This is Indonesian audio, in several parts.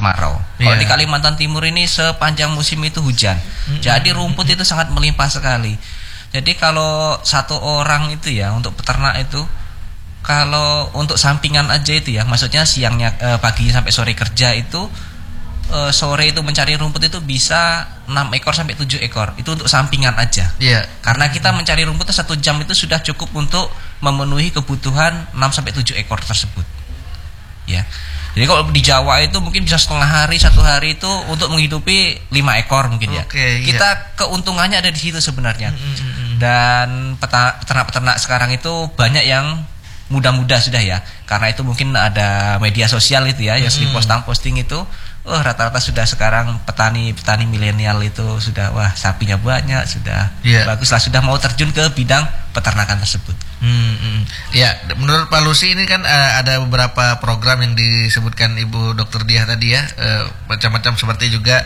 kemarau. Kalau di Kalimantan Timur ini sepanjang musim itu hujan. Jadi rumput itu sangat melimpah sekali. Jadi kalau satu orang itu ya untuk peternak itu, kalau untuk sampingan aja itu ya, maksudnya siangnya paginya sampai sore kerja itu, sore itu mencari rumput itu bisa 6 ekor sampai 7 ekor. Itu untuk sampingan aja. Karena kita mencari rumput 1 jam itu sudah cukup untuk memenuhi kebutuhan 6 sampai 7 ekor tersebut. Ya. Jadi kalau di Jawa itu mungkin bisa setengah hari, 1 hari itu untuk menghidupi 5 ekor mungkin ya. Kita keuntungannya ada di situ sebenarnya. Dan peternak-peternak sekarang itu banyak yang muda-muda sudah ya. Karena itu mungkin ada media sosial itu ya, yang sering posting itu. Rata-rata sudah sekarang petani milenial itu sudah sapinya banyak, sudah baguslah, sudah mau terjun ke bidang peternakan tersebut. Ya, menurut Pak Lusi ini kan ada beberapa program yang disebutkan Ibu Dr. Diah tadi ya, macam-macam seperti juga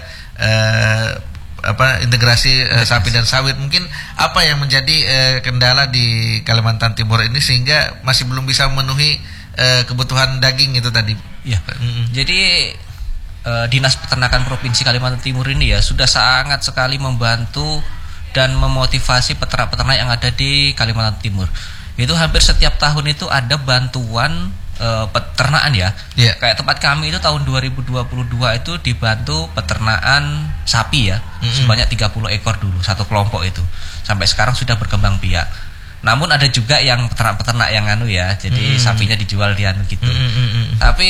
integrasi sapi dan sawit. Mungkin apa yang menjadi kendala di Kalimantan Timur ini sehingga masih belum bisa memenuhi kebutuhan daging itu tadi? Ya, jadi Dinas Peternakan Provinsi Kalimantan Timur ini ya sudah sangat sekali membantu dan memotivasi peternak-peternak yang ada di Kalimantan Timur. Itu hampir setiap tahun itu ada bantuan peternakan ya. Kayak tempat kami itu tahun 2022 itu dibantu peternakan sapi ya, sebanyak 30 ekor dulu satu kelompok itu. Sampai sekarang sudah berkembang biak. Namun ada juga yang peternak-peternak yang jadi sapinya dijual gitu. Tapi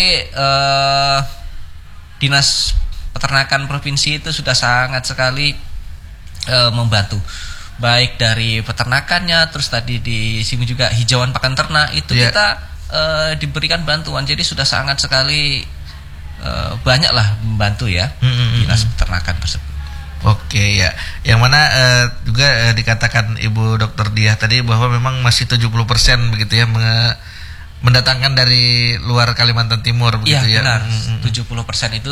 Dinas Peternakan Provinsi itu sudah sangat sekali membantu, baik dari peternakannya, terus tadi disinggung juga hijauan pakan ternak itu kita diberikan bantuan. Jadi sudah sangat sekali banyaklah membantu ya Dinas Peternakan tersebut. Oke ya, yang mana juga dikatakan Ibu Dr. Diah tadi bahwa memang masih 70% begitu ya mendatangkan dari luar Kalimantan Timur begitu ya. Benar. 70% itu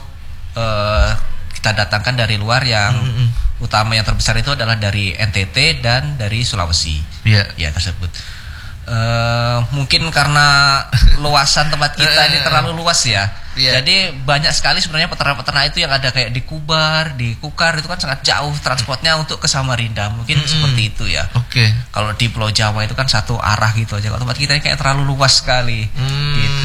kita datangkan dari luar, yang utama yang terbesar itu adalah dari NTT dan dari Sulawesi. Ya tersebut. Mungkin karena luasan tempat kita ini terlalu luas ya. Jadi banyak sekali sebenarnya peternak-peternak itu yang ada kayak di Kubar, di Kukar, itu kan sangat jauh transportnya untuk ke Samarinda. Mungkin seperti itu ya. Kalau di Pulau Jawa itu kan satu arah gitu aja. Kalau tempat kita ini kayak terlalu luas sekali gitu.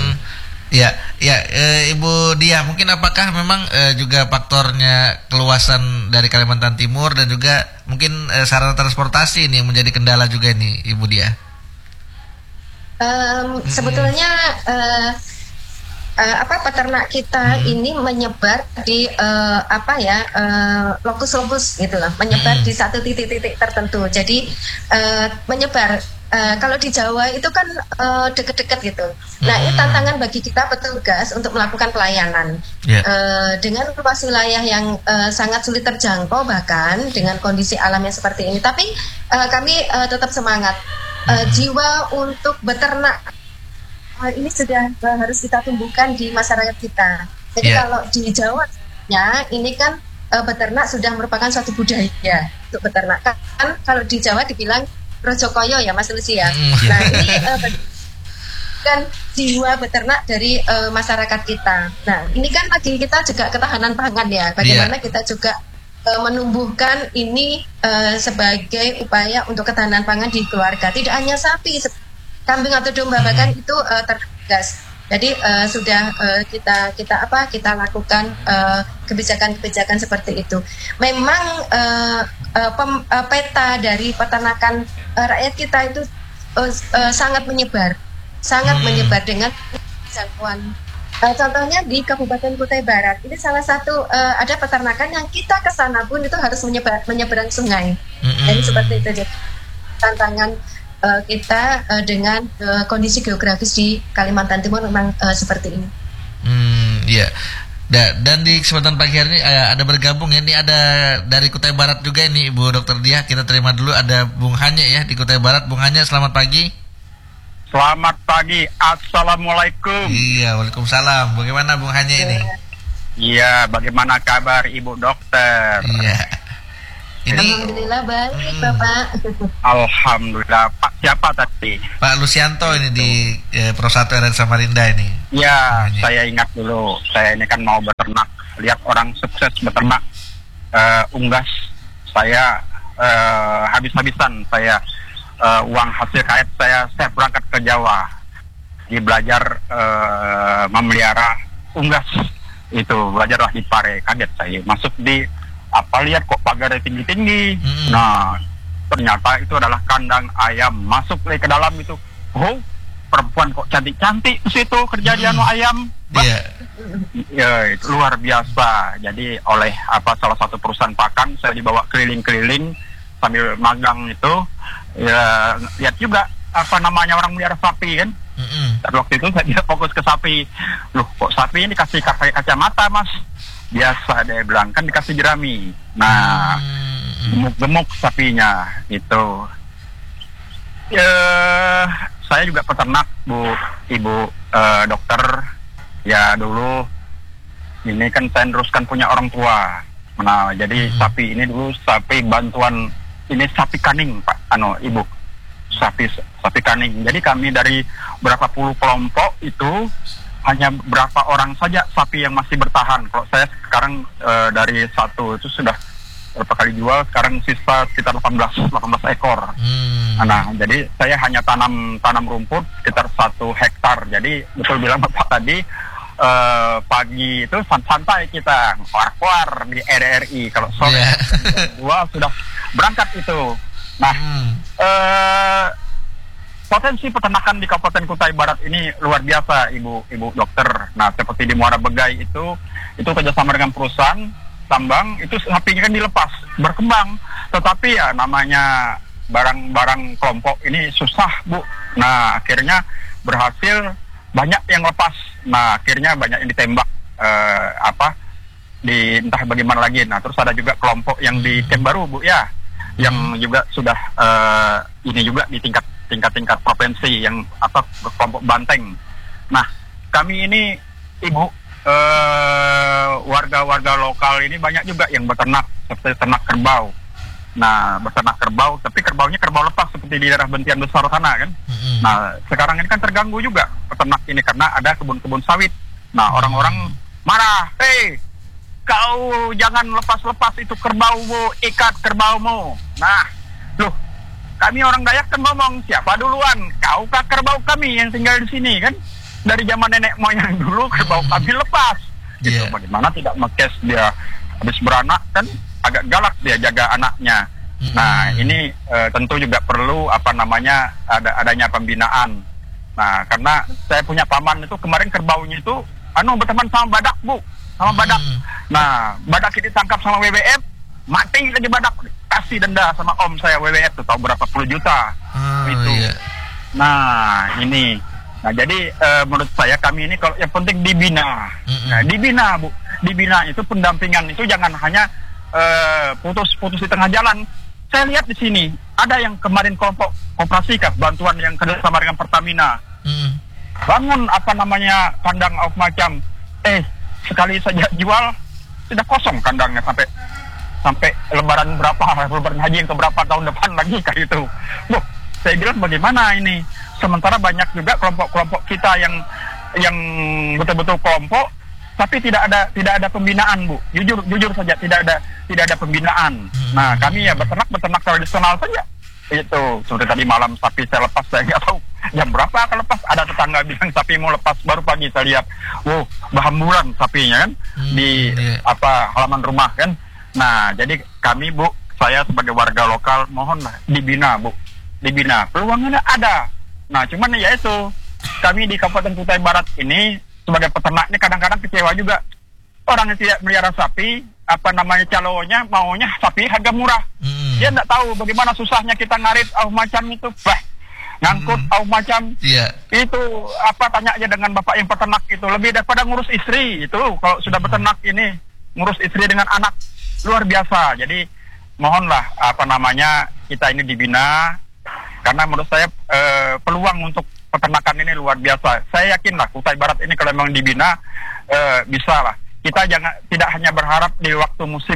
Ibu Diah, mungkin apakah memang juga faktornya keluasan dari Kalimantan Timur dan juga mungkin sarana transportasi ini yang menjadi kendala juga nih Ibu Diah? Sebetulnya peternak kita ini menyebar di lokus-lokus gitu loh, menyebar di satu titik-titik tertentu. Jadi menyebar kalau di Jawa itu kan deket-deket gitu. Nah, ini tantangan bagi kita petugas untuk melakukan pelayanan dengan luas wilayah yang sangat sulit terjangkau, bahkan dengan kondisi alam yang seperti ini. Tapi kami tetap semangat. Jiwa untuk beternak ini sudah harus kita tumbuhkan di masyarakat kita. Jadi kalau di Jawa ini kan beternak sudah merupakan suatu budaya untuk beternak. Kan kalau di Jawa dibilang rojokoyo ya Mas Lucy ya. Nah ini kan jiwa beternak dari masyarakat kita. Nah ini kan lagi kita juga ketahanan pangan ya. Bagaimana kita juga menumbuhkan ini sebagai upaya untuk ketahanan pangan di keluarga. Tidak hanya sapi, kambing atau domba, bahkan itu tergas. Jadi sudah kita lakukan kebijakan-kebijakan seperti itu. Memang peta dari peternakan rakyat kita itu sangat menyebar dengan jangkauan. Contohnya di Kabupaten Kutai Barat, ini salah satu ada peternakan yang kita ke sana pun itu harus menyeberang sungai. Jadi seperti itu. Jadi, tantangan kita dengan kondisi geografis di Kalimantan Timur memang seperti ini. Dan di kesempatan pagi hari ini ada bergabung ya, ini ada dari Kutai Barat juga ini Ibu Dr. Diah. Kita terima dulu ada Bung Hanye ya di Kutai Barat. Bung Hanye, selamat pagi. Selamat pagi, assalamualaikum. Iya, waalaikumsalam. Bagaimana Bung Hanye ini? Iya, bagaimana kabar Ibu Dokter? Iya. Alhamdulillah baik Bapak. Alhamdulillah. Pak siapa tadi? Pak Lusianto ini di Pro 1 RRI Samarinda ini. Ya, saya ingat dulu. Saya ini kan mau beternak, lihat orang sukses beternak unggas. Saya habis-habisan saya uang hasil KF saya berangkat ke Jawa, di belajar memelihara unggas itu, belajarlah di Pare. Kaget saya masuk di apa, lihat kok pagarnya tinggi-tinggi. Nah, ternyata itu adalah kandang ayam. Masuk ke dalam itu, perempuan kok cantik-cantik di situ kerja di ayam. Ya, itu luar biasa. Jadi oleh salah satu perusahaan pakan saya dibawa keliling-keliling sambil magang itu, ya lihat juga orang melihara sapi kan. Dan waktu itu saya fokus ke sapi. Loh, kok sapi ini dikasih kacamata, Mas? Biasa dia bilang, kan dikasih jerami. Nah, gemuk-gemuk sapinya itu. Saya juga peternak, Ibu dokter. Ya dulu ini kan saya teruskan punya orang tua. Nah, jadi sapi ini dulu sapi bantuan, ini sapi kaning, Pak, Ibu. Sapi kaning. Jadi kami dari berapa puluh kelompok itu hanya berapa orang saja sapi yang masih bertahan. Kalau saya sekarang dari satu itu sudah berapa kali jual, sekarang sisa sekitar 18 ekor. Nah, jadi saya hanya tanam rumput sekitar 1 hektar. Jadi betul bilang Bapak tadi, pagi itu santai kita keluar di RRI, kalau sore sudah berangkat itu. Nah, potensi peternakan di Kabupaten Kutai Barat ini luar biasa, Ibu dokter. Nah, seperti di Muara Begai itu kerjasama dengan perusahaan tambang, itu sapinya kan dilepas, berkembang. Tetapi ya namanya barang-barang kelompok ini susah, Bu. Nah, akhirnya berhasil banyak yang lepas. Nah, akhirnya banyak yang ditembak, entah bagaimana lagi. Nah, terus ada juga kelompok yang di Camp Baru, Bu, ya, yang juga sudah ini juga di tingkat provinsi, yang kelompok banteng. Nah, kami ini, Ibu, warga-warga lokal ini banyak juga yang beternak, seperti ternak kerbau. Nah, beternak kerbau, tapi kerbaunya kerbau lepas seperti di daerah Bentian Besar sana kan. Nah, sekarang ini kan terganggu juga peternak ini karena ada kebun-kebun sawit. Nah, orang-orang marah, kau jangan lepas-lepas itu kerbaumu, ikat kerbaumu. Nah, loh, kami orang Dayak kan ngomong, siapa duluan? Kau kah kerbau kami yang tinggal di sini kan? Dari zaman nenek moyang dulu kerbau kami lepas. Gitu. Bagaimana tidak mekes dia habis beranak kan agak galak dia jaga anaknya. Nah, ini tentu juga perlu adanya pembinaan. Nah, karena saya punya paman itu kemarin kerbaunya itu berteman sama badak, Bu. Sama badak. Nah, badak ini ditangkap sama WWF, mati lagi badak, kasih denda sama om saya WWF tuh, tahu berapa puluh juta. Nah, ini. Nah, jadi menurut saya kami ini kalau yang penting dibina. Nah, dibina, Bu. Dibina itu pendampingan itu jangan hanya putus-putus di tengah jalan. Saya lihat di sini ada yang kemarin kelompok koperasi bantuan yang kerjasama dengan Pertamina. Bangun kandang macam sekali saja jual sudah kosong kandangnya sampai lebaran haji yang keberapa tahun depan lagi kayak itu. Bu, saya bilang bagaimana ini? Sementara banyak juga kelompok-kelompok kita yang betul-betul kelompok, tapi tidak ada pembinaan, Bu. Jujur saja tidak ada pembinaan. Nah, kami ya beternak tradisional saja. Itu seperti tadi malam sapi saya lepas, saya nggak tahu jam berapa akan lepas. Ada tetangga bilang sapi mau lepas, baru pagi saya lihat, berhamburan sapinya kan di halaman rumah kan. Nah, jadi kami, Bu, saya sebagai warga lokal mohonlah dibina, Bu. Dibina. Peluangnya ada. Nah, cuman ya itu, kami di Kabupaten Kutai Barat ini sebagai peternak ini kadang-kadang kecewa juga. Orang yang tidak melihara sapi, calonnya maunya sapi harga murah. Dia tidak tahu bagaimana susahnya kita ngarit macam itu, ngangkut macam. Itu tanya aja dengan bapak yang peternak itu, lebih daripada ngurus istri itu. Kalau sudah beternak ini ngurus istri dengan anak luar biasa. Jadi mohonlah kita ini dibina. Karena menurut saya peluang untuk peternakan ini luar biasa. Saya yakinlah Kutai Barat ini kalau memang dibina bisa lah. Kita tidak hanya berharap di waktu musim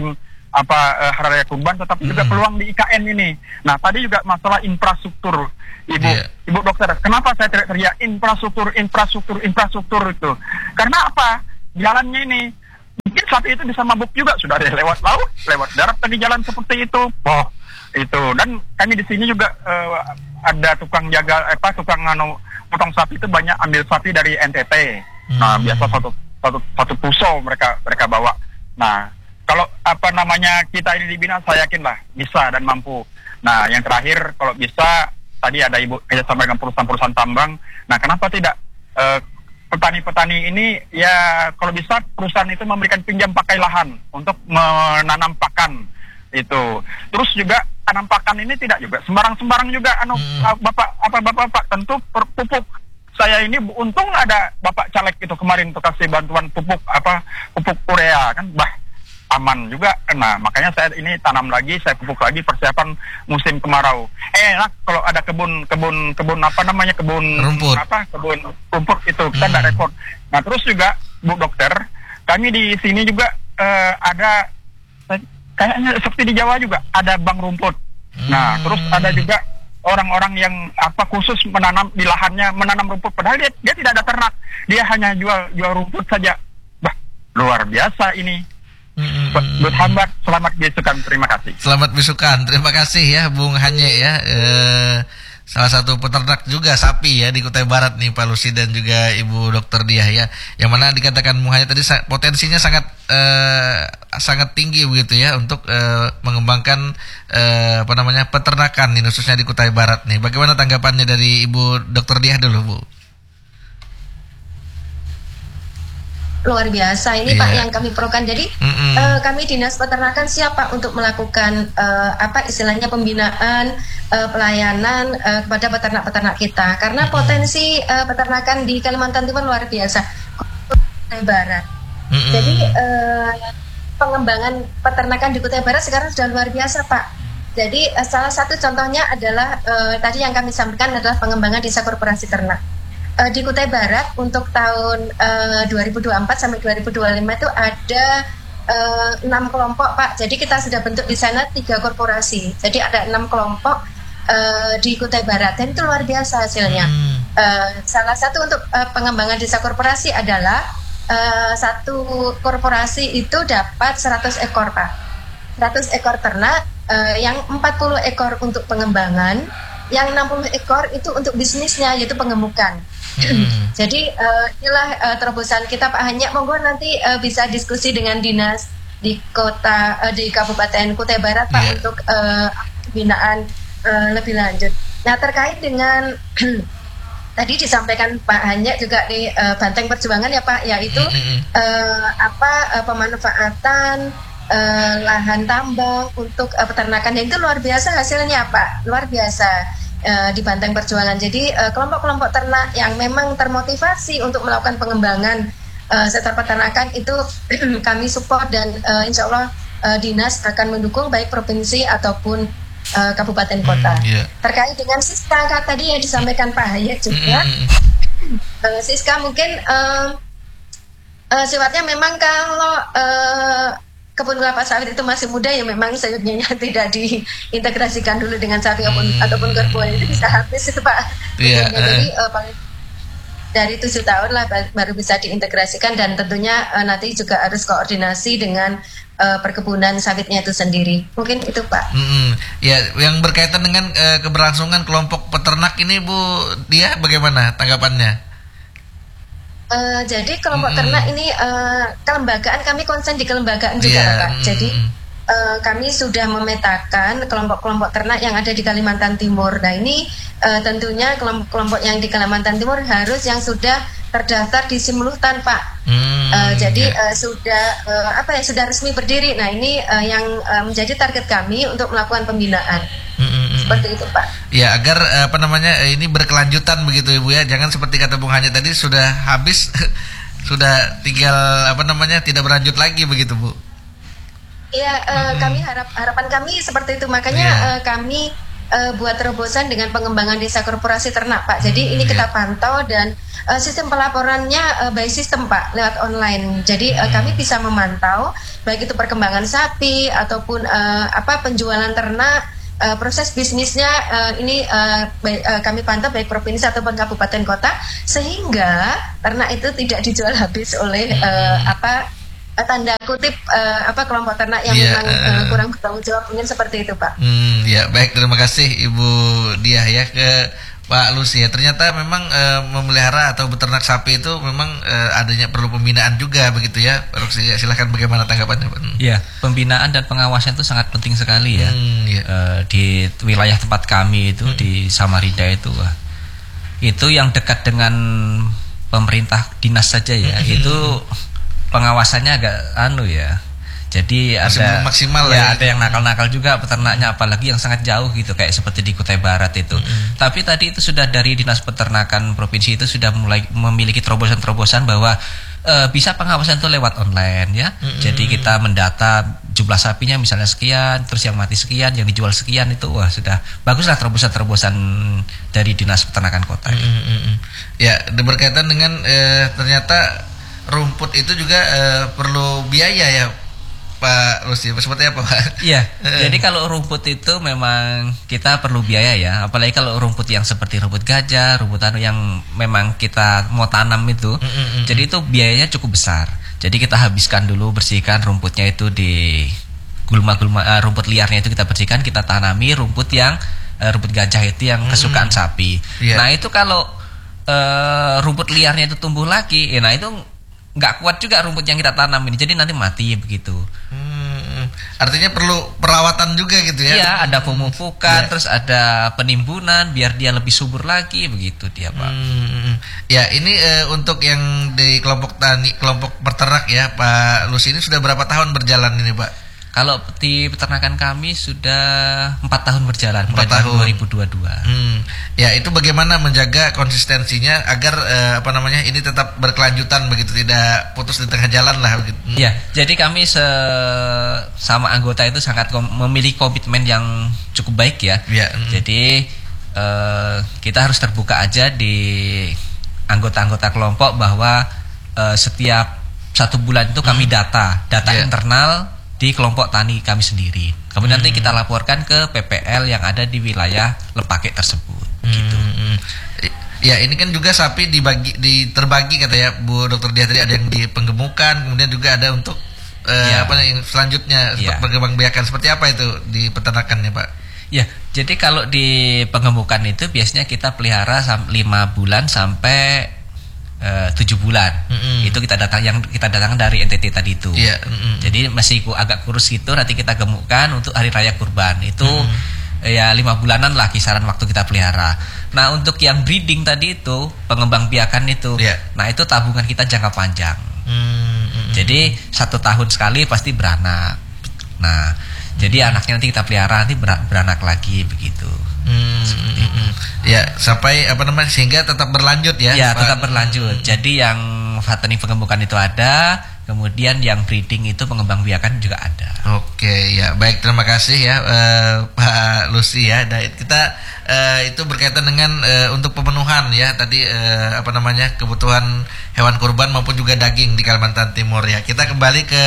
Hari Raya Kurban, tetapi juga peluang di IKN ini. Nah, tadi juga masalah infrastruktur, Ibu Dokter. Kenapa saya teriak infrastruktur itu? Karena apa? Jalannya ini mungkin saat itu bisa mabuk juga, sudah ada lewat laut, lewat darat, tadi jalan seperti itu. Itu. Dan kami di sini juga ada tukang potong sapi itu banyak ambil sapi dari NTT. Nah, biasa satu puso mereka bawa. Nah, kalau kita ini dibina, saya yakin lah bisa dan mampu. Nah, yang terakhir kalau bisa, tadi ada Ibu sampaikan perusahaan-perusahaan tambang. Nah, kenapa tidak petani-petani ini ya kalau bisa perusahaan itu memberikan pinjam pakai lahan untuk menanam pakan itu. Terus juga tanam pakan ini tidak juga sembarang-sembarang juga Bapak tentu pupuk. Saya ini untung ada Bapak caleg itu kemarin untuk kasih bantuan pupuk urea kan, aman juga. Nah, makanya saya ini tanam lagi, saya pupuk lagi persiapan musim kemarau. Enak kalau ada kebun rumput. Kebun rumput itu kita nggak repot. Nah, terus juga Bu Dokter, kami di sini juga ada kayaknya seperti di Jawa juga ada bank rumput. Nah, terus ada juga orang-orang yang khusus menanam di lahannya, menanam rumput, padahal dia tidak ada ternak, dia hanya jual rumput saja. Luar biasa ini. Buat Hambat, selamat bisukan, terima kasih. Selamat bisukan, terima kasih ya Bung Hanye ya. Salah satu peternak juga sapi ya di Kutai Barat nih Pak Lusi dan juga Ibu Dokter Diah ya. Yang mana dikatakan Bung Hanye tadi potensinya sangat tinggi begitu ya untuk mengembangkan peternakan nih khususnya di Kutai Barat nih. Bagaimana tanggapannya dari Ibu Dokter Diah dulu, Bu? Luar biasa ini Pak yang kami perlukan. Jadi kami Dinas Peternakan siap Pak untuk melakukan istilahnya pembinaan, pelayanan kepada peternak-peternak kita, karena potensi peternakan di Kalimantan Timur luar biasa, Kutai Barat. Jadi pengembangan peternakan di Kutai Barat sekarang sudah luar biasa Pak. Jadi salah satu contohnya adalah tadi yang kami sampaikan adalah pengembangan desa korporasi ternak. Di Kutai Barat untuk tahun 2024 sampai 2025 itu ada 6 kelompok Pak. Jadi kita sudah bentuk di sana 3 korporasi. Jadi ada 6 kelompok di Kutai Barat dan itu luar biasa hasilnya. Salah satu untuk pengembangan desa korporasi adalah satu korporasi itu dapat 100 ekor Pak. 100 ekor ternak, yang 40 ekor untuk pengembangan, yang 60 ekor itu untuk bisnisnya yaitu pengemukan. Jadi inilah terobosan kita Pak Hanya. Monggo nanti bisa diskusi dengan dinas di Kabupaten Kutai Barat Pak untuk pembinaan lebih lanjut. Nah, terkait dengan tadi disampaikan Pak Hanya juga di Banteng Perjuangan ya Pak, yaitu pemanfaatan lahan tambang untuk peternakan, dan itu luar biasa hasilnya Pak, luar biasa. Di Banteng Perjuangan. Jadi kelompok-kelompok ternak yang memang termotivasi untuk melakukan pengembangan sektor peternakan itu kami support dan insya Allah dinas akan mendukung baik provinsi ataupun kabupaten kota. Terkait dengan Siska tadi yang disampaikan Pak Hayat juga, Siska mungkin sifatnya memang kalau kebun kelapa sawit itu masih muda ya memang sayurnya tidak diintegrasikan dulu dengan sapi ataupun kerbau, itu bisa habis itu Pak. Jadi dari 7 tahun lah baru bisa diintegrasikan, dan tentunya nanti juga harus koordinasi dengan perkebunan sawitnya itu sendiri. Mungkin itu Pak. Ya, yang berkaitan dengan keberlangsungan kelompok peternak ini Bu Dia bagaimana tanggapannya? Jadi kelompok ternak ini kelembagaan, kami konsen di kelembagaan juga Pak. Jadi kami sudah memetakan kelompok-kelompok ternak yang ada di Kalimantan Timur. Nah ini tentunya kelompok-kelompok yang di Kalimantan Timur harus yang sudah terdaftar di Simluhtan Pak. Jadi sudah resmi berdiri. Nah ini yang menjadi target kami untuk melakukan pembinaan. Seperti itu Pak. Ya, agar ini berkelanjutan begitu Ibu ya. Jangan seperti kata Bung Hanya tadi sudah habis sudah tinggal tidak berlanjut lagi begitu Bu. Iya, harapan kami seperti itu. Makanya kami buat terobosan dengan pengembangan desa korporasi ternak, Pak. Jadi ini kita pantau dan sistem pelaporannya by sistem, Pak, lewat online. Jadi kami bisa memantau baik itu perkembangan sapi ataupun penjualan ternak, proses bisnisnya ini kami pantau baik provinsi ataupun kabupaten kota, sehingga ternak itu tidak dijual habis oleh tanda kutip kelompok ternak yang memang kurang bertanggung jawab, mungkin seperti itu, Pak. Ya, baik, terima kasih Ibu Diah ya ke Pak Lucy ya. Ternyata memang memelihara atau beternak sapi itu memang adanya perlu pembinaan juga begitu ya, Pak Lucy. Ya, silakan bagaimana tanggapannya, Pak? Ya, pembinaan dan pengawasan itu sangat penting sekali ya. Di wilayah tempat kami itu di Samarinda itu yang dekat dengan pemerintah dinas saja ya, itu pengawasannya agak jadi ada maksimal ya, ada yang nakal-nakal juga peternaknya, apalagi yang sangat jauh gitu kayak seperti di Kutai Barat itu. Tapi tadi itu sudah dari Dinas Peternakan Provinsi itu sudah mulai memiliki terobosan-terobosan bahwa bisa pengawasan itu lewat online ya. Jadi kita mendata jumlah sapinya misalnya sekian, terus yang mati sekian, yang dijual sekian, itu sudah baguslah terobosan-terobosan dari Dinas Peternakan Kota. Ya, berkaitan dengan ternyata rumput itu juga perlu biaya ya, Pak Lucy. Seperti apa, Pak? Iya. Jadi kalau rumput itu memang kita perlu biaya ya, apalagi kalau rumput yang seperti rumput gajah, rumput yang memang kita mau tanam itu. Jadi itu biayanya cukup besar. Jadi kita habiskan dulu, bersihkan rumputnya itu di gulma-gulma, rumput liarnya itu kita bersihkan, kita tanami rumput gajah itu yang kesukaan sapi. Nah itu kalau rumput liarnya itu tumbuh lagi, nah itu nggak kuat juga rumput yang kita tanam ini, jadi nanti mati begitu. Artinya perlu perawatan juga gitu ya? Iya, ada pemupukan, terus ada penimbunan biar dia lebih subur lagi begitu dia, Pak. Ya, ini untuk yang di kelompok peternak ya, Pak Lucy, ini sudah berapa tahun berjalan ini, Pak? Kalau di peternakan kami sudah 4 tahun berjalan, mulai tahun 2022. Ya, itu bagaimana menjaga konsistensinya agar ini tetap berkelanjutan begitu, tidak putus di tengah jalan lah begitu. Ya, jadi kami sama anggota itu sangat memiliki komitmen yang cukup baik ya. Jadi kita harus terbuka aja di anggota-anggota kelompok bahwa setiap 1 bulan itu kami data internal di kelompok tani kami sendiri. Kemudian nanti kita laporkan ke PPL yang ada di wilayah Lepake tersebut. Gitu. Ya, ini kan juga sapi terbagi kata ya Bu Dokter Diah tadi, ada yang di penggemukan, kemudian juga ada untuk yang selanjutnya perkembangbiakan. Seperti apa itu di peternakannya, Pak? Ya, jadi kalau di penggemukan itu biasanya kita pelihara 5 bulan sampai 7 bulan. Itu kita datang dari NTT tadi itu. Jadi masih agak kurus gitu, nanti kita gemukkan untuk hari raya kurban. Itu ya 5 bulanan lah kisaran waktu kita pelihara. Nah, untuk yang breeding tadi itu, pengembang biakan itu. Nah, itu tabungan kita jangka panjang. Jadi 1 tahun sekali pasti beranak. Nah, jadi anaknya nanti kita pelihara, nanti beranak lagi begitu. Ya, sampai sehingga tetap berlanjut ya. Ya, tetap berlanjut. Jadi yang fattening pengembukan itu ada, kemudian yang breeding itu pengembang biakan juga ada. Oke, ya baik, terima kasih ya Pak Lucy ya. Kita itu berkaitan dengan untuk pemenuhan ya tadi kebutuhan hewan kurban maupun juga daging di Kalimantan Timur ya. Kita kembali ke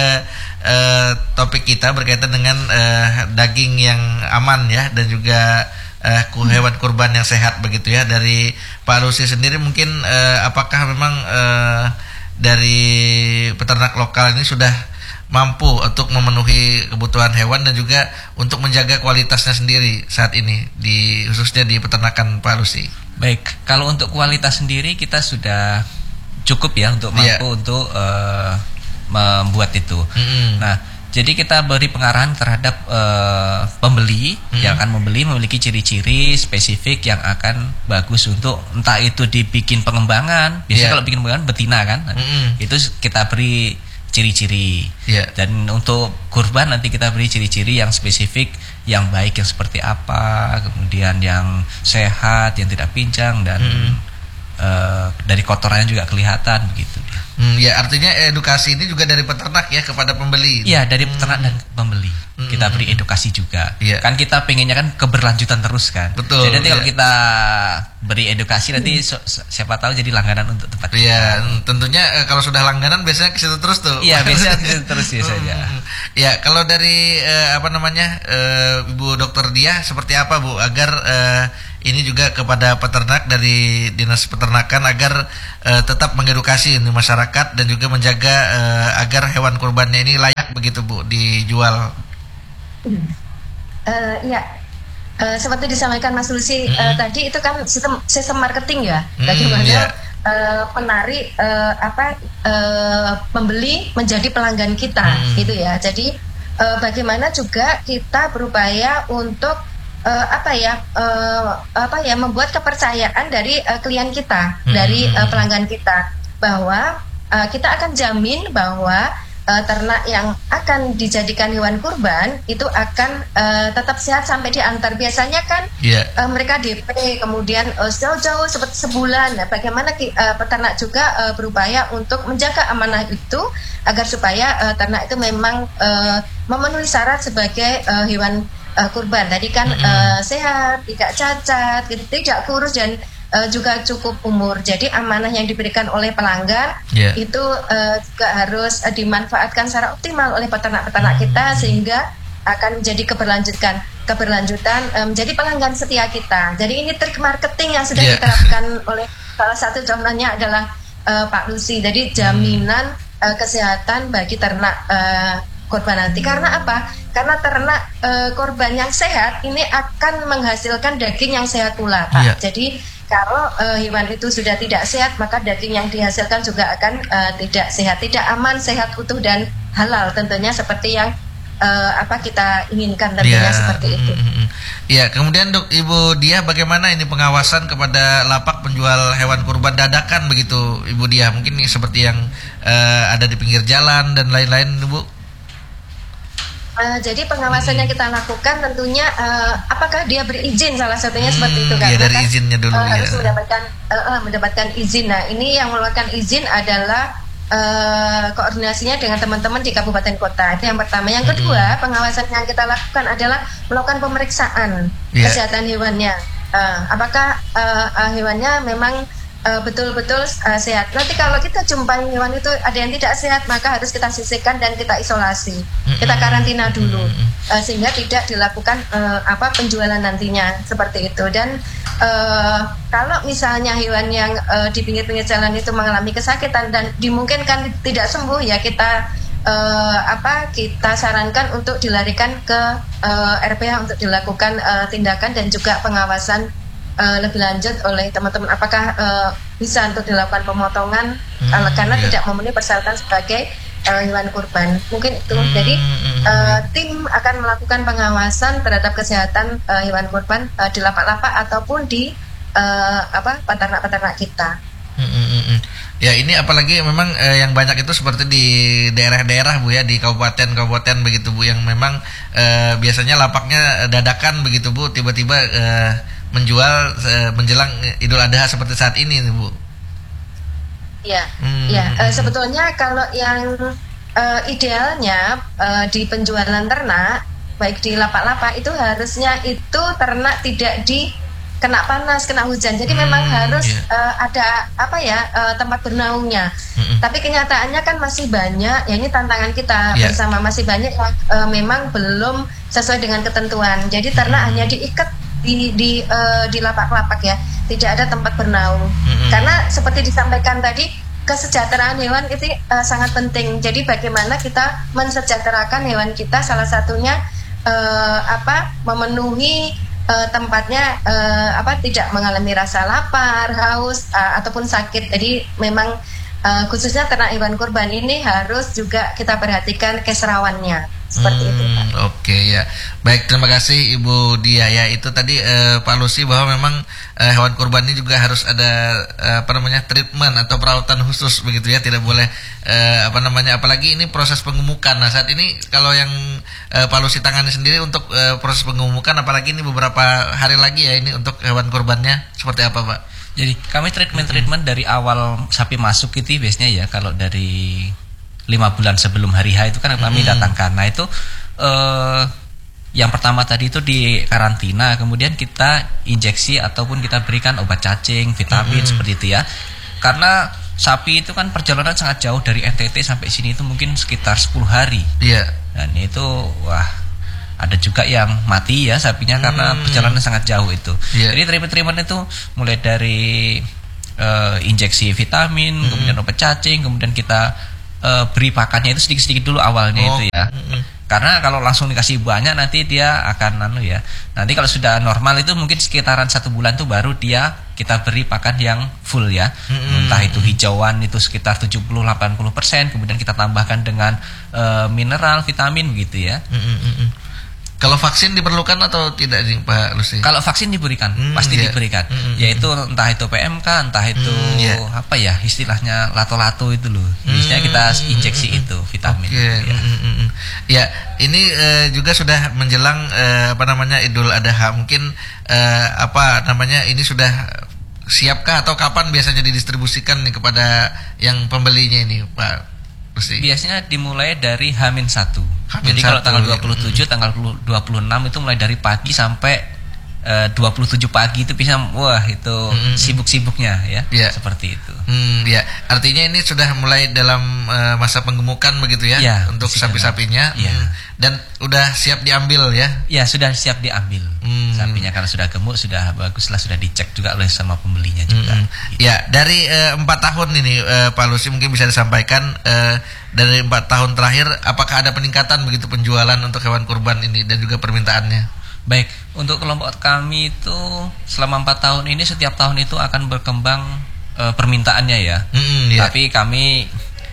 topik kita berkaitan dengan daging yang aman ya, dan juga hewan kurban yang sehat begitu ya. Dari Pak Lucy sendiri mungkin apakah memang dari peternak lokal ini sudah mampu untuk memenuhi kebutuhan hewan dan juga untuk menjaga kualitasnya sendiri saat ini, khususnya di peternakan, Pak Lucy? Baik, kalau untuk kualitas sendiri kita sudah cukup ya untuk mampu untuk membuat itu. Nah, jadi kita beri pengarahan terhadap pembeli yang akan membeli, memiliki ciri-ciri spesifik yang akan bagus untuk entah itu dibikin pengembangan. Biasanya kalau bikin pengembangan betina kan, itu kita beri ciri-ciri. Dan untuk kurban nanti kita beri ciri-ciri yang spesifik, yang baik yang seperti apa, kemudian yang sehat, yang tidak pincang, dan dari kotorannya juga kelihatan begitu. Ya, artinya edukasi ini juga dari peternak ya kepada pembeli. Iya, dari peternak dan pembeli. kita beri edukasi juga. Kan kita pengennya kan keberlanjutan terus kan. Betul. Jadi nanti kalau kita beri edukasi nanti siapa tahu jadi langganan untuk tempat kita. Iya, tentunya kalau sudah langganan biasanya ke situ terus tuh. Iya, biasanya ke situ terus biasanya. Ya, kalau dari Ibu Dokter Diah seperti apa Bu agar ini juga kepada peternak dari Dinas Peternakan agar tetap mengedukasi ini masyarakat dan juga menjaga agar hewan kurbannya ini layak begitu Bu dijual. Seperti disampaikan Mas Lucy tadi itu kan sistem marketing ya, bagaimana menarik pembeli menjadi pelanggan kita gitu ya. Jadi bagaimana juga kita berupaya untuk membuat kepercayaan dari klien kita, dari pelanggan kita, bahwa kita akan jamin bahwa ternak yang akan dijadikan hewan kurban itu akan tetap sehat sampai diantar. Biasanya kan mereka DP kemudian jauh-jauh sebulan. Nah, bagaimana peternak juga berupaya untuk menjaga amanah itu agar supaya ternak itu memang memenuhi syarat sebagai hewan kurban. Tadi kan sehat, tidak cacat, tidak kurus dan juga cukup umur. Jadi amanah yang diberikan oleh pelanggan itu juga harus dimanfaatkan secara optimal oleh peternak-peternak kita sehingga akan menjadi keberlanjutan menjadi pelanggan setia kita. Jadi ini trik marketing yang sudah diterapkan oleh salah satu contohnya adalah Pak Lucy. Jadi jaminan kesehatan bagi ternak korban nanti. Karena apa? Karena ternak korban yang sehat ini akan menghasilkan daging yang sehat pula, Pak. Jadi kalau hewan itu sudah tidak sehat, maka daging yang dihasilkan juga akan tidak sehat, tidak aman, sehat, utuh dan halal tentunya seperti yang kita inginkan tentunya seperti itu. Ya, kemudian Ibu Diah, bagaimana ini pengawasan kepada lapak penjual hewan kurban dadakan begitu, Ibu Diah? Mungkin seperti yang ada di pinggir jalan dan lain-lain, Ibu. Jadi pengawasan yang kita lakukan tentunya apakah dia berizin, salah satunya seperti itu kan. Iya, dari izinnya dulu harus mendapatkan izin. Nah, ini yang mengeluarkan izin adalah koordinasinya dengan teman-teman di kabupaten kota. Itu yang pertama. Yang kedua, pengawasan yang kita lakukan adalah melakukan pemeriksaan kesehatan hewannya. Apakah hewannya memang betul-betul sehat. Nanti kalau kita jumpai hewan itu ada yang tidak sehat, maka harus kita sisihkan dan kita isolasi, kita karantina dulu, sehingga tidak dilakukan penjualan nantinya seperti itu. Dan kalau misalnya hewan yang di pinggir-pinggir jalan itu mengalami kesakitan dan dimungkinkan tidak sembuh, ya kita kita sarankan untuk dilarikan ke RPH untuk dilakukan tindakan dan juga pengawasan lebih lanjut oleh teman-teman, apakah bisa untuk dilakukan pemotongan karena tidak memenuhi persyaratan sebagai hewan kurban. Mungkin itu. Jadi tim akan melakukan pengawasan terhadap kesehatan hewan kurban di lapak-lapak ataupun di peternak-peternak kita. Ya, ini apalagi memang yang banyak itu seperti di daerah-daerah Bu ya, di kabupaten-kabupaten begitu Bu, yang memang biasanya lapaknya dadakan begitu Bu, tiba-tiba menjual menjelang Idul Adha seperti saat ini nih Bu. Sebetulnya kalau yang idealnya di penjualan ternak, baik di lapak-lapak itu harusnya itu ternak tidak kena panas, kena hujan. Jadi memang harus ada tempat bernaungnya. Tapi kenyataannya kan masih banyak. Ya, ini tantangan kita bersama, masih banyak yang memang belum sesuai dengan ketentuan. Jadi ternak hanya diikat di lapak-lapak ya, tidak ada tempat bernaung. Karena seperti disampaikan tadi, kesejahteraan hewan itu sangat penting. Jadi bagaimana kita mensejahterakan hewan kita, salah satunya memenuhi tempatnya tidak mengalami rasa lapar, haus ataupun sakit. Jadi memang khususnya ternak hewan kurban ini harus juga kita perhatikan keserawannya. Seperti itu, Pak. Oke, ya. Baik, terima kasih Ibu Diah ya. Itu tadi Pak Lucy bahwa memang hewan kurban ini juga harus ada treatment atau perawatan khusus begitu ya. Tidak boleh apalagi ini proses pengemukan. Nah, saat ini kalau yang Pak Lucy tangani sendiri untuk proses pengemukan, apalagi ini beberapa hari lagi ya ini untuk hewan kurbannya, seperti apa Pak? Jadi kami treatment dari awal sapi masuk itu biasanya ya, kalau dari 5 bulan sebelum hari H itu kan kami datangkan. Nah itu yang pertama tadi itu di karantina, kemudian kita injeksi ataupun kita berikan obat cacing, vitamin seperti itu ya. Karena sapi itu kan perjalanan sangat jauh dari NTT sampai sini itu mungkin sekitar 10 hari. Iya. Dan itu wah, ada juga yang mati ya sapinya karena perjalanan sangat jauh itu. Jadi treatment itu mulai dari injeksi vitamin, kemudian obat cacing, kemudian kita beri pakannya itu sedikit-sedikit dulu awalnya itu ya. Karena kalau langsung dikasih banyak nanti dia akan nanti kalau sudah normal itu mungkin sekitaran 1 bulan tuh baru kita beri pakan yang full ya. Entah itu hijauan itu sekitar 70-80%, kemudian kita tambahkan dengan mineral, vitamin begitu ya. Kalau vaksin diperlukan atau tidak Pak Lusi? Kalau vaksin diberikan, pasti diberikan. Yaitu entah itu PMK, entah itu apa ya istilahnya lato-lato itu loh. Biasanya kita injeksi itu vitamin. Ya, ini juga sudah menjelang Idul Adha. Mungkin ini sudah siapkah atau kapan biasanya didistribusikan nih kepada yang pembelinya ini, Pak Lusi? Biasanya dimulai dari H-1. Jadi kalau tanggal 27, tanggal 26 itu mulai dari pagi sampai 27 pagi itu bisa itu sibuk-sibuknya ya. Seperti itu. Ya, artinya ini sudah mulai dalam masa penggemukan begitu ya, untuk sapi-sapinya. Dan udah siap diambil ya. Ya, sudah siap diambil. Sapinya karena sudah gemuk, sudah bagus lah, sudah dicek juga oleh sama pembelinya juga. Ya, dari 4 tahun ini Pak Lusi mungkin bisa disampaikan dari 4 tahun terakhir apakah ada peningkatan begitu penjualan untuk hewan kurban ini dan juga permintaannya? Baik, untuk kelompok kami itu selama 4 tahun ini setiap tahun itu akan berkembang permintaannya ya. Tapi kami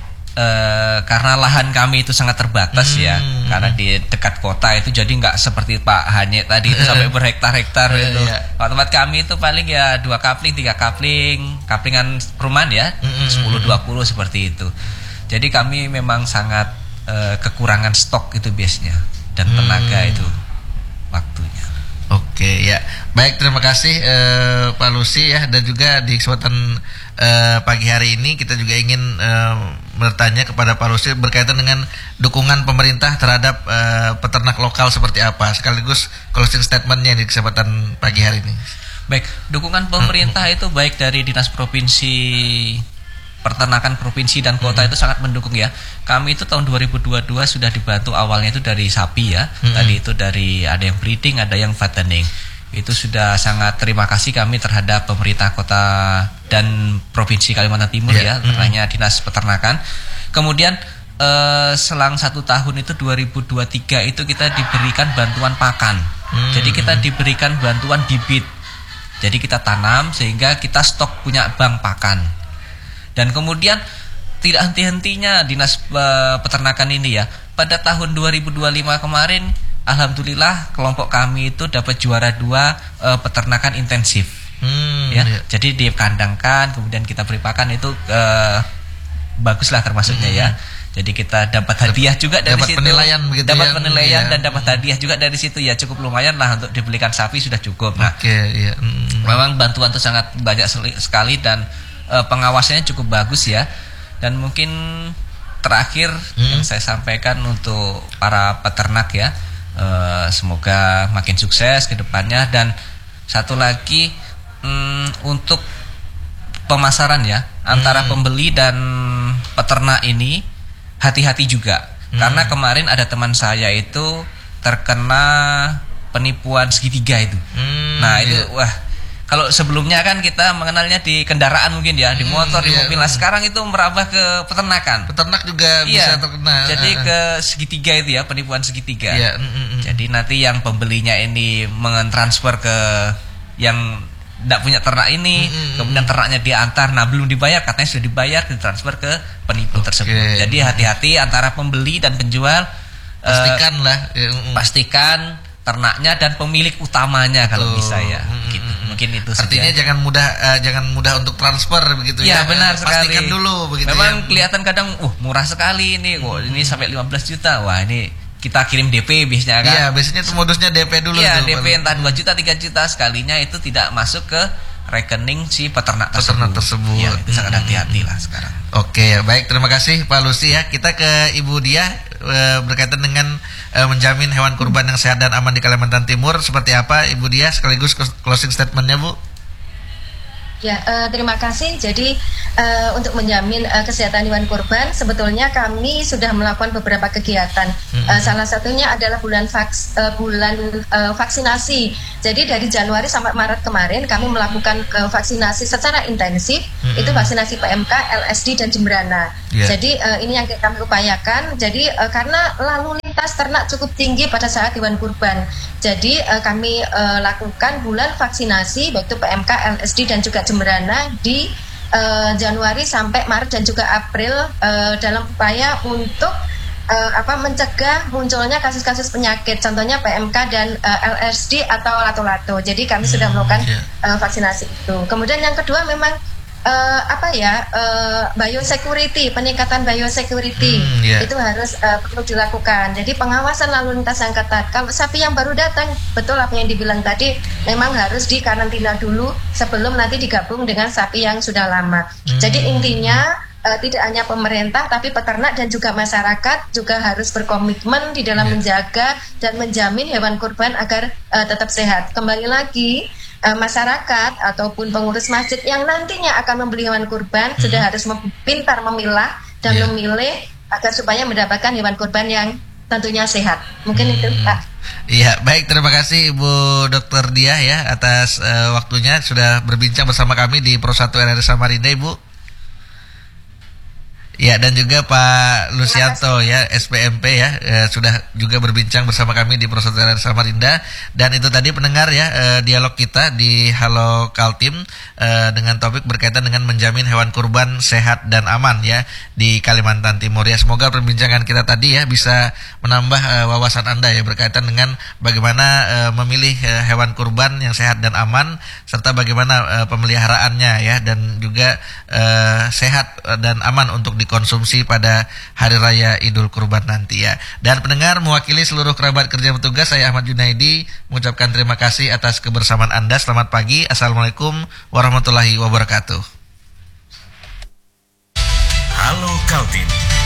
karena lahan kami itu sangat terbatas ya, karena di dekat kota itu jadi nggak seperti Pak Hanyek tadi itu sampai berhektar-hektar itu. Tempat kami itu paling ya 2 kapling, 3 kapling, kaplingan perumahan ya, 10-20 seperti itu. Jadi kami memang sangat kekurangan stok itu biasanya dan tenaga itu waktunya. Oke ya, baik, terima kasih Pak Lusi ya, dan juga di kesempatan pagi hari ini kita juga ingin bertanya kepada Pak Lusi berkaitan dengan dukungan pemerintah terhadap peternak lokal seperti apa, sekaligus closing statementnya di kesempatan pagi hari ini. Baik, dukungan pemerintah itu baik dari Dinas Provinsi Peternakan Provinsi dan Kota itu sangat mendukung ya. Kami itu tahun 2022 sudah dibantu awalnya itu dari sapi ya. Tadi itu dari ada yang breeding, ada yang fattening. Itu sudah sangat terima kasih kami terhadap pemerintah kota dan Provinsi Kalimantan Timur ya, terutama Dinas Peternakan. Kemudian selang 1 tahun itu 2023 itu kita diberikan bantuan pakan. Jadi kita diberikan bantuan bibit. Jadi kita tanam sehingga kita stok punya bank pakan. Dan kemudian tidak henti-hentinya Dinas Peternakan ini ya. Pada tahun 2025 kemarin alhamdulillah kelompok kami itu dapat juara 2 peternakan intensif. Jadi dikandangkan kemudian kita beri pakan itu baguslah termasuknya ya. Jadi kita dapat hadiah juga dari situ. Dapat penilaian dan dapat hadiah juga dari situ ya, cukup lumayan lah untuk dibelikan sapi sudah cukup. Nah, memang bantuan itu sangat banyak sekali dan pengawasannya cukup bagus ya. Dan mungkin terakhir yang saya sampaikan untuk para peternak ya, semoga makin sukses ke depannya. Dan satu lagi untuk pemasaran ya, antara pembeli dan peternak ini hati-hati juga. Karena kemarin ada teman saya itu terkena penipuan segitiga itu. Nah itu wah, kalau sebelumnya kan kita mengenalnya di kendaraan mungkin ya, di motor, di mobil. Nah sekarang itu merambah ke peternakan. Peternak juga bisa terkena. Jadi ke segitiga itu ya, penipuan segitiga. Jadi nanti yang pembelinya ini mentransfer ke yang tidak punya ternak ini, kemudian ternaknya diantar, nah belum dibayar, katanya sudah dibayar, ditransfer ke penipu tersebut. Jadi hati-hati antara pembeli dan penjual. Pastikan ternaknya dan pemilik utamanya kalau bisa ya. Gitu. Mungkin itu artinya saja. Jangan mudah untuk transfer begitu ya. Benar sekali. Pastikan dulu begitu. Memang kelihatan kadang murah sekali ini. Ini sampai 15 juta. Wah, ini kita kirim DP biasanya kan. Iya, biasanya itu modusnya DP dulu. Iya, DP entah 2 juta, 3 juta sekalinya itu tidak masuk ke rekening si peternak tersebut. Ya, itu sangat hati-hati lah sekarang. Oke, baik, terima kasih Pak Lusi ya. Kita ke Ibu Diah. berkaitan dengan menjamin hewan kurban yang sehat dan aman di Kalimantan Timur. Seperti apa Ibu Diah, sekaligus closing statementnya Bu? Ya, terima kasih. Jadi untuk menjamin kesehatan hewan kurban, sebetulnya kami sudah melakukan beberapa kegiatan. Salah satunya adalah bulan vaksinasi. Jadi dari Januari sampai Maret kemarin kami melakukan vaksinasi secara intensif. Itu vaksinasi PMK, LSD dan Jembrana. Jadi ini yang kami upayakan. Jadi karena lalu lintas ternak cukup tinggi pada saat hewan kurban. Jadi kami lakukan bulan vaksinasi baik itu PMK, LSD dan juga Jembrana di Januari sampai Maret dan juga April dalam upaya untuk mencegah munculnya kasus-kasus penyakit, contohnya PMK dan LSD atau lato-lato. Jadi kami sudah melakukan vaksinasi itu. Kemudian yang kedua memang biosecurity, peningkatan biosecurity itu harus perlu dilakukan. Jadi pengawasan lalu lintas yang ketat. Kalau sapi yang baru datang, betul apa yang dibilang tadi, memang harus dikarantina dulu sebelum nanti digabung dengan sapi yang sudah lama. Jadi intinya tidak hanya pemerintah tapi peternak dan juga masyarakat juga harus berkomitmen di dalam menjaga dan menjamin hewan kurban agar tetap sehat. Kembali lagi, masyarakat ataupun pengurus masjid yang nantinya akan membeli hewan kurban sudah harus pintar memilah dan memilih agar supaya mendapatkan hewan kurban yang tentunya sehat. Mungkin itu Pak. Iya, baik, terima kasih Ibu Dr. Diah ya atas waktunya sudah berbincang bersama kami di Pro 1 RRI Samarinda, Ibu. Ya, dan juga Pak Lucianto ya, SPMP ya, sudah juga berbincang bersama kami di Pro 1 RRI Samarinda. Dan itu tadi pendengar ya, dialog kita di Halo Kaltim dengan topik berkaitan dengan menjamin hewan kurban sehat dan aman ya di Kalimantan Timur ya. Semoga perbincangan kita tadi ya bisa menambah wawasan Anda ya berkaitan dengan bagaimana memilih hewan kurban yang sehat dan aman, serta bagaimana pemeliharaannya ya, dan juga sehat dan aman untuk dikonsumsi pada Hari Raya Idul Kurban nanti ya. Dan pendengar, mewakili seluruh kerabat kerja petugas, saya Ahmad Junaidi mengucapkan terima kasih atas kebersamaan Anda. Selamat pagi. Assalamualaikum warahmatullahi wabarakatuh. Halo Kaltim.